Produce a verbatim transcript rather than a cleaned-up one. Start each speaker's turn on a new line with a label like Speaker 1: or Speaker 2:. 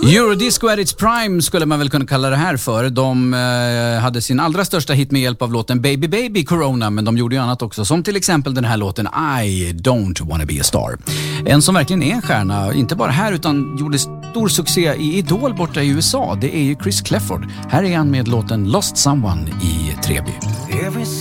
Speaker 1: Eurodisco at its prime skulle man väl kunna kalla det här för. De eh, hade sin allra största hit med hjälp av låten Baby Baby Corona, men de gjorde ju annat också, som till exempel den här låten I Don't Wanna Be a Star. En som verkligen är en stjärna, inte bara här utan gjorde stor succé i Idol borta i U S A. Det är ju Chris Clefford. Här är han med låten Lost Someone i Treby.